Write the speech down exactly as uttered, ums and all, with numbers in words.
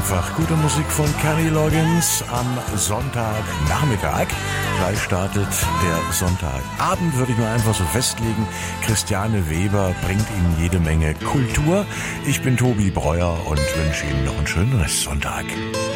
einfach gute Musik von Kenny Loggins am Sonntagnachmittag. Gleich startet der Sonntagabend, würde ich nur einfach so festlegen. Christiane Weber bringt Ihnen jede Menge Kultur. Ich bin Tobi Breuer und wünsche Ihnen noch einen schönen Restsonntag.